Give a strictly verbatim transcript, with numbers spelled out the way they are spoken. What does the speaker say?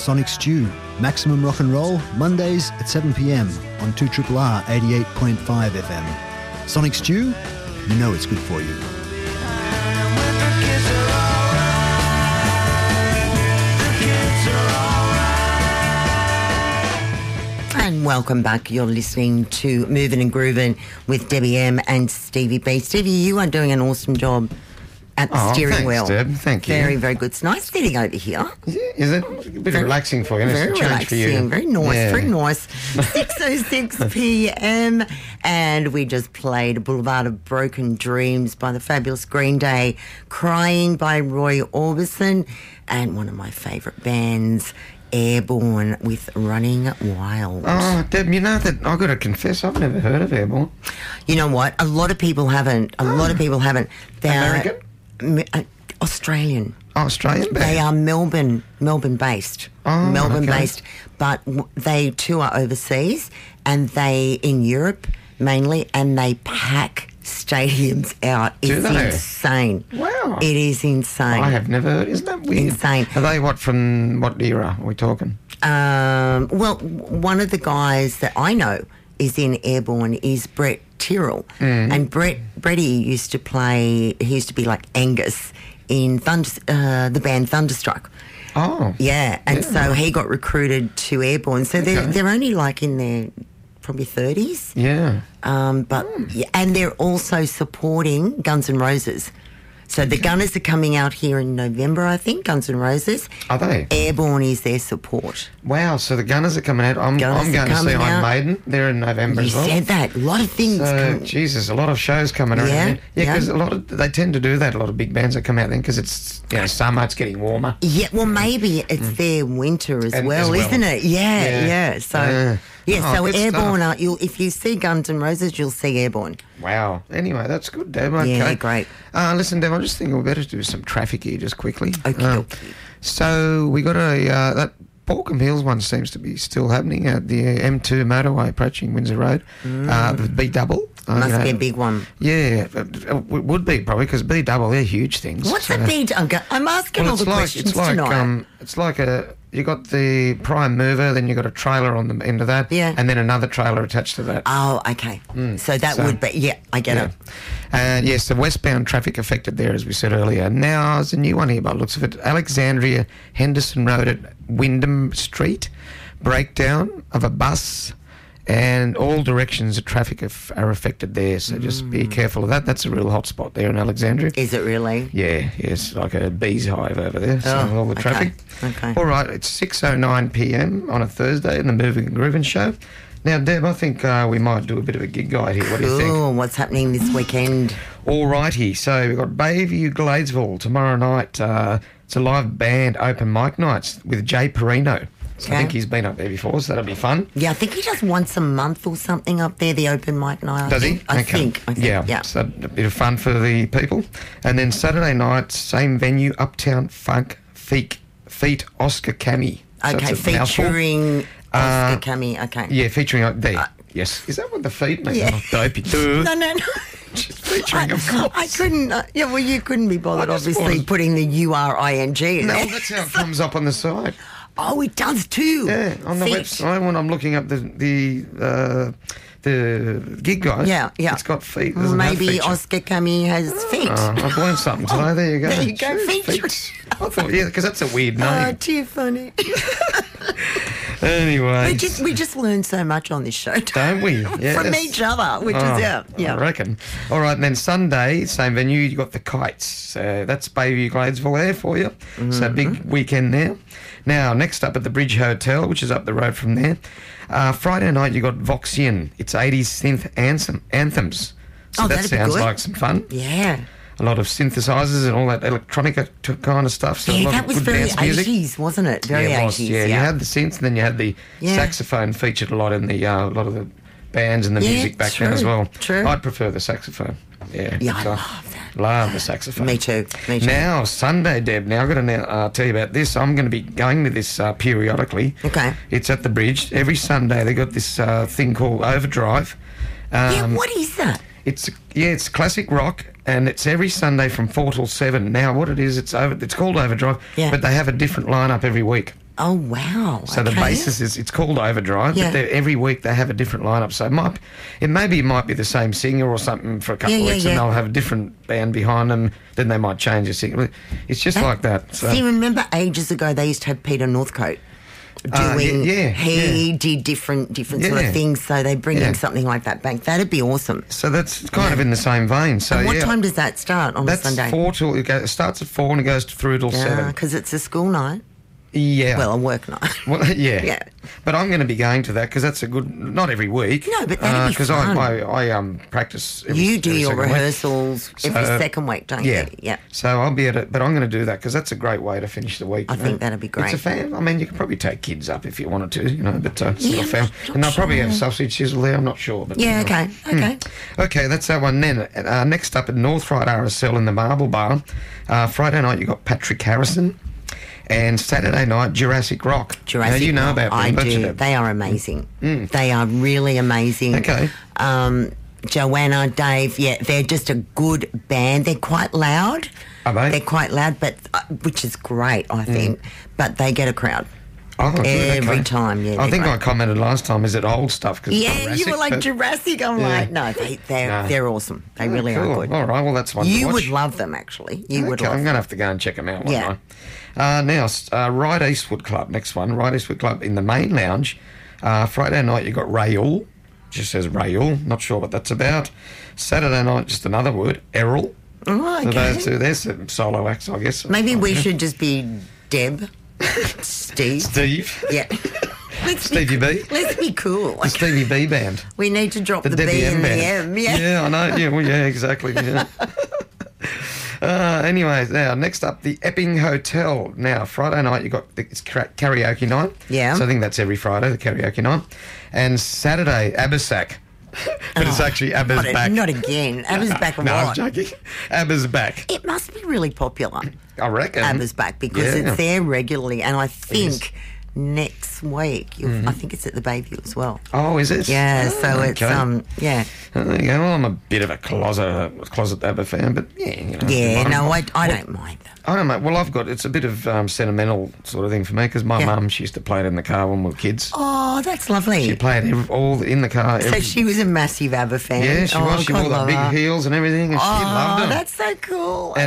Sonic Stew, maximum rock and roll, Mondays at seven p.m. on two R R R eighty-eight point five F M. Sonic Stew, you know it's good for you. And welcome back. You're listening to Moving and Grooving with Debbie M and Stevie B. Stevie, you are doing an awesome job at the oh, steering thanks, wheel. Deb. Thank you. Very, very good. It's nice sitting over here. Is it? Is it? A bit very, relaxing for you. It's Very a change relaxing. for you. Very nice. Yeah. Very nice. six oh six p.m. and we just played Boulevard of Broken Dreams by the fabulous Green Day, Crying by Roy Orbison, and one of my favourite bands, Airborne with Running Wild. Oh, Deb, you know that I've got to confess, I've never heard of Airborne. You know what? A lot of people haven't. A oh. lot of people haven't. They're American? Uh, Australian. Oh, Australian band? They are Melbourne, Melbourne based. Oh, Melbourne okay. based, but w- they tour overseas and they in Europe mainly, and they pack stadiums out. Do it's they? insane. Wow. It is insane. I have never heard. Isn't that weird? Insane. Are they what, from what era are we talking? Um, well, w- one of the guys that I know is in Airborne is Brett Tyrrell. Mm. And Brett Bretty used to play, he used to be like Angus in Thunder, uh, the band Thunderstruck. Oh. Yeah, and yeah. so he got recruited to Airborne. So they're, Okay. they're only like in their probably thirties. Yeah. Um, but Mm. yeah, and they're also supporting Guns N' Roses. So the Gunners are coming out here in November, I think, Guns N' Roses. Are they? Airborne is their support. Wow, so the Gunners are coming out. I'm, Gunners I'm going are to see coming Iron out. Maiden. They're in November You as well. said that. A lot of things. So, come- Jesus, a lot of shows coming around. Yeah, then. Yeah, yeah. because a lot of they tend to do that. A lot of big bands that come out then because it's you know summer, it's getting warmer. Yeah, well, maybe it's their winter as, And- well, as well. isn't it? Yeah, Yeah. yeah. So, Yeah. yeah, Oh, so good Airborne, stuff. are, you'll, if you see Guns N' Roses, you'll see Airborne. Wow. Anyway, that's good, Deb. Okay. Yeah, great. Uh, listen, Deb, I'm just thinking we better do some traffic here just quickly. Okay, Uh, okay. So we got a uh, that Balcombe Hills one seems to be still happening at the M two motorway approaching Windsor Road. Uh, the B double. Uh, Must you know, be a big one. Yeah, it would be probably because B double they're huge things. What's So- a B double? I'm asking Well, all it's the like questions it's like tonight. um, it's like a you got the prime mover, then you got a trailer on the end of that, Yeah. and then another trailer attached to that. oh, okay. so that so- would be, yeah, I get Yeah. it. And yes, the westbound traffic affected there, as we said earlier. Now, there's a new one here by the looks of it. Alexandria Henderson Road at Wyndham Street. Breakdown of a bus, and all directions of traffic af- are affected there. So just be careful of that. That's a real hot spot there in Alexandria. Is it really? Yeah, yes, like a bee's hive over there. So Oh, all the okay, traffic. okay. All right, it's six oh nine p.m. on a Thursday in the Moving and Grooving Show. Now, Deb, I think uh, we might do a bit of a gig guide here. What do you think? Cool. What's happening this weekend? All righty, so we've got Bayview Gladesville tomorrow night. Uh, it's a live band open mic nights with Jay Perino. So I Okay. think he's been up there before, so that'll be fun. Yeah, I think he does once a month or something up there, the open mic night. I Does think. he? I Okay. think. I think. Yeah, Yeah. so a bit of fun for the people. And then Saturday night, same venue, Uptown Funk Feet, Feet Oscar Cammy. So Okay, it's a mouthful. featuring Uh, Oscar Cammy. Okay. Yeah, featuring uh, there. yes. Is that what the feet mean? Yeah. Oh, dopey. Duh. No, no, no. Just featuring, of I, course. I couldn't. Uh, yeah, well, you couldn't be bothered, I just obviously, was- putting the U R I N G in No, there. that's how it comes up on the side. Oh, it does too. Yeah, on the Feet. website when I'm looking up the the uh, the gig guide. Yeah, yeah. It's got feet. It Well, doesn't have maybe feature. Oscar Cammy has feet. Oh, I've learned something today. There you go. There you go, Sure, feature. feet. I thought, yeah, because that's a weird Oh, name. too funny. Anyway, we just we just learn so much on this show, don't we? Yes. From each other, which Oh, is yeah, yeah. I reckon. All right, and then Sunday, same venue, you got the Kites. So that's Bayview Gladesville there for you. So Mm-hmm. big weekend there. Now, next up at the Bridge Hotel, which is up the road from there. Uh, Friday night, you got Voxian. It's eighties synth anthem, anthems. So Oh, that that'd be sounds good. like some fun. Yeah. A lot of synthesizers and all that electronica t- kind of stuff. So a Yeah, lot that of was good very dance music. eighties, wasn't it? Very yeah, it was, eighties. yeah. You had the synths, and then you had the Yeah. saxophone featured a lot in the uh, a lot of the bands and the Yeah, music back then true, as well. true. I'd prefer the saxophone. Yeah, Yeah, I so- love that. Love the saxophone. Me too. Me too. Now Sunday, Deb. Now I've got to now, uh, tell you about this. I'm going to be going to this uh, periodically. Okay. It's at the Bridge every Sunday. They got this uh, thing called Overdrive. Um, yeah, what is that? It's yeah, it's classic rock, and it's every Sunday from four till seven. Now, what it is, it's over. It's called Overdrive, Yeah. but they have a different lineup every week. Oh, wow. So the okay. basis is, it's called Overdrive, Yeah. but they're- every week they have a different lineup. So it might, it maybe it might be the same singer or something for a couple Yeah, of yeah, weeks, yeah. and they'll have a different band behind them. Then they might change the singer. It's just like that. So. See, remember ages ago they used to have Peter Northcote Uh, doing. yeah, yeah, he yeah. did different, different sort Yeah. of things. So they bring Yeah. in something like that back. That'd be awesome. So that's kind of in the same vein. So And what yeah, time does that start on that's a Sunday? four till it, goes, it starts at four and it goes through till seven. Because it's a school night. Yeah. Well, a work night. Well, yeah. Yeah. But I'm going to be going to that because that's a good, not every week. No, but that'd be Because fun. I, I, I um, practice. Every, You do every your second week. rehearsals every So, second week, don't Yeah. you? Yeah. So I'll be at it, but I'm going to do that because that's a great way to finish the week. I you know. think that'd be great. It's a fan. I mean, you could probably take kids up if you wanted to, you know, but uh, it's Yeah, not a fan. I'm not And they'll probably have sure. sausage sizzle there. I'm not sure. But Yeah, okay. Okay. Okay, that's that one then. Uh, next up at North Ryde R S L in the Marble Bar, uh, Friday night you got Patrick Harrison, and Saturday night Jurassic Rock. Jurassic Now, you know Rock, about them, I don't do. you, Deb? They are amazing. They are really amazing. Okay. Um, Joanna, Dave, yeah, they're just a good band. They're quite loud. Are they? They're quite loud, but uh, which is great, I think. But they get a crowd. Oh, good, Every okay. time, yeah, I they're think great. I commented last time, is it old stuff? 'Cause it's Yeah, you Jurassic, were like but- Jurassic. I'm Yeah. like, no, they, they're No. they're awesome. They Oh, really cool. are good. All right, well, that's one to You watch. would love them, actually. You would Okay, love I'm them. going to have to go and check them out one Yeah. night. Uh, now, uh, Ryde Eastwood Club, next one. Ryde Eastwood Club in the main lounge. Uh, Friday night, you got Rayul. Just says Rayul. Not sure what that's about. Saturday night, just another word, Errol. Oh, So okay. those two, there's some solo acts, I guess. Maybe we Yeah. should just be Deb, Steve. Steve. Yeah. Let's Stevie be, B. Let's be cool. The Stevie B band. We need to drop the, The, B Debbie M and the band. M. Yeah. yeah, I know. Yeah, well, yeah, exactly. Yeah. Uh, anyways, now next up, the Epping Hotel. Now Friday night you got the, it's kara- karaoke night. Yeah. So I think that's every Friday, the karaoke night, and Saturday Abbasack. but it's Oh, actually Abba's Not, a- back. not again. Abba's back a no, I'm lot. joking. Abba's back. It must be really popular. I reckon. Abba's back because Yeah. it's there regularly, and I think next week, you'll, I think it's at the Bayview as well. Oh, is it? Yeah, Oh, so it's okay. um, yeah, Oh, there you go. Well, I'm a bit of a closet closet Abba fan, but yeah, you know, yeah. I'm- No, I, I well, don't mind them. I don't know. Well, I've got it's a bit of um, sentimental sort of thing for me because my Yeah. mum she used to play it in the car when we were kids. Oh, that's lovely. She played every, all in the car. so Every, she was a massive ABBA fan. yeah, she oh, was. She God wore the love big her. heels and everything, and she loved Oh, them. that's so cool.